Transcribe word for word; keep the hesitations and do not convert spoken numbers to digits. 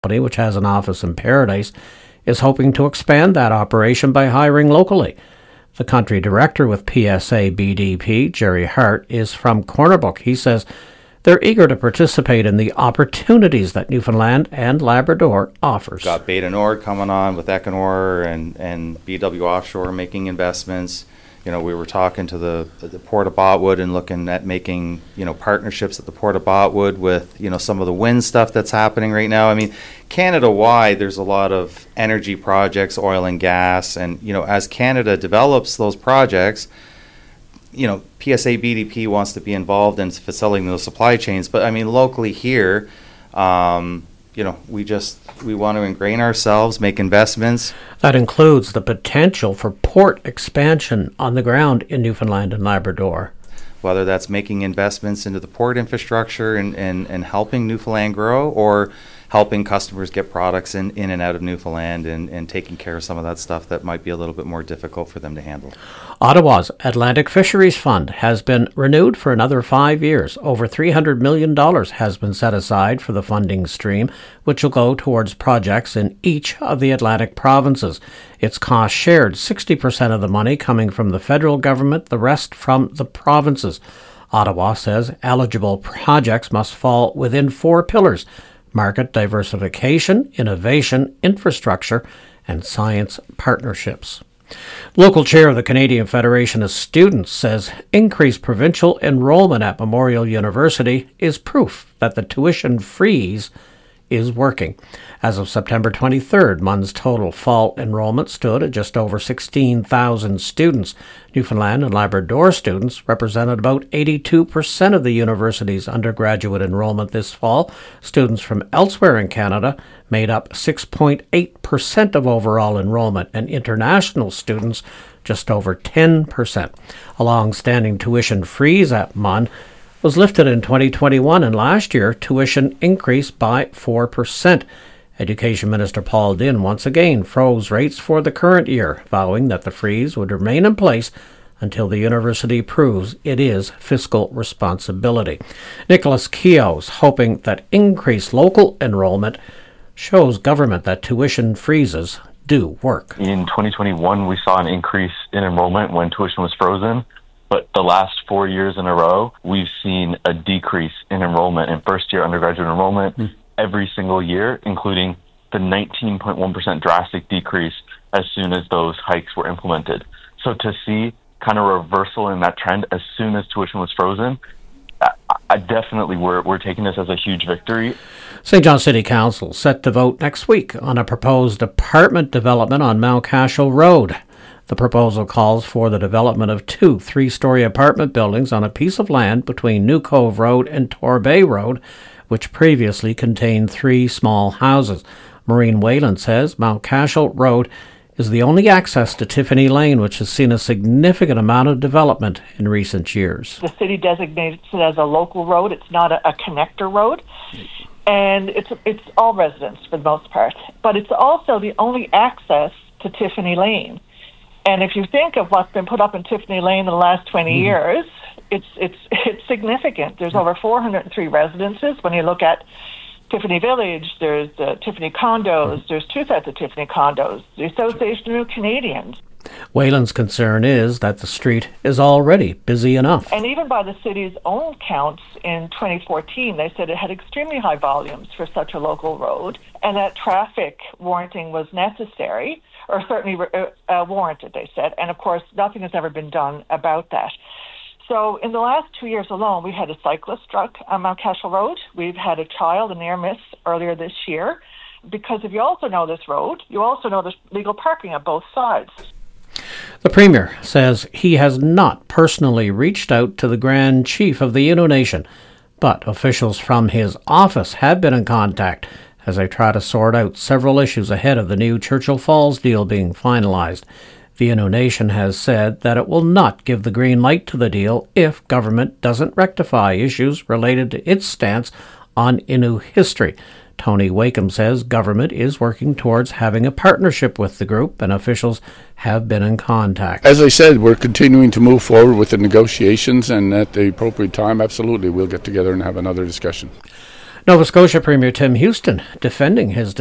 which has an office in Paradise, is hoping to expand that operation by hiring locally. The country director with P S A B D P, Jerry Hart, is from Cornerbrook. He says they're eager to participate in the opportunities that Newfoundland and Labrador offers. Got Beta Nord coming on with Equinor and, and B W Offshore making investments. You know, we were talking to the the Port of Botwood and looking at making, you know, partnerships at the Port of Botwood with, you know, some of the wind stuff that's happening right now. I mean, Canada-wide, there's a lot of energy projects, oil and gas, and, you know, as Canada develops those projects, you know, P S A B D P wants to be involved in facilitating those supply chains. But, I mean, locally here, um, you know, we just, we want to ingrain ourselves, make investments. That includes the potential for port expansion on the ground in Newfoundland and Labrador. Whether that's making investments into the port infrastructure and, and, and helping Newfoundland grow, or helping customers get products in, in and out of Newfoundland and, and taking care of some of that stuff that might be a little bit more difficult for them to handle. Ottawa's Atlantic Fisheries Fund has been renewed for another five years. Over three hundred million dollars has been set aside for the funding stream, which will go towards projects in each of the Atlantic provinces. It's cost shared, sixty percent of the money coming from the federal government, the rest from the provinces. Ottawa says eligible projects must fall within four pillars: market diversification, innovation, infrastructure, and science partnerships. Local chair of the Canadian Federation of Students says increased provincial enrollment at Memorial University is proof that the tuition freeze is working. As of September twenty-third, M U N's total fall enrollment stood at just over sixteen thousand students. Newfoundland and Labrador students represented about eighty-two percent of the university's undergraduate enrollment this fall. Students from elsewhere in Canada made up six point eight percent of overall enrollment, and international students just over ten percent. A long-standing tuition freeze at M U N was lifted in twenty twenty-one, and last year tuition increased by four percent. Education Minister Paul Dinn once again froze rates for the current year, vowing that the freeze would remain in place until the university proves it is fiscal responsibility. Nicholas Keogh's hoping that increased local enrollment shows government that tuition freezes do work. In twenty twenty-one, we saw an increase in enrollment when tuition was frozen. But the last four years in a row, we've seen a decrease in enrollment in first-year undergraduate enrollment mm. every single year, including the nineteen point one percent drastic decrease as soon as those hikes were implemented. So to see kind of reversal in that trend as soon as tuition was frozen, I, I definitely we're, we're taking this as a huge victory. Saint John City Council set to vote next week on a proposed apartment development on Mount Cashel Road. The proposal calls for the development of two three-story apartment buildings on a piece of land between New Cove Road and Torbay Road, which previously contained three small houses. Maureen Wayland says Mount Cashel Road is the only access to Tiffany Lane, which has seen a significant amount of development in recent years. The city designates it as a local road. It's not a, a connector road. And it's it's all residents for the most part. But it's also the only access to Tiffany Lane. And if you think of what's been put up in Tiffany Lane in the last twenty mm. years, it's it's it's significant. There's over four hundred three residences. When you look at Tiffany Village, there's the Tiffany condos, there's two sets of Tiffany condos, the Association of Canadians. Wayland's concern is that the street is already busy enough. And even by the city's own counts in twenty fourteen, they said it had extremely high volumes for such a local road, and that traffic warranting was necessary, or certainly uh, uh, warranted, they said. And of course, nothing has ever been done about that. So in the last two years alone, we had a cyclist struck on Mount Cashel Road. We've had a child, a near miss, earlier this year. Because if you also know this road, you also know there's legal parking on both sides. The Premier says he has not personally reached out to the Grand Chief of the Innu Nation, but officials from his office have been in contact as they try to sort out several issues ahead of the new Churchill Falls deal being finalised. The Innu Nation has said that it will not give the green light to the deal if government doesn't rectify issues related to its stance on Innu history. Tony Wakeham says government is working towards having a partnership with the group, and officials have been in contact. As I said, we're continuing to move forward with the negotiations, and at the appropriate time, absolutely, we'll get together and have another discussion. Nova Scotia Premier Tim Houston defending his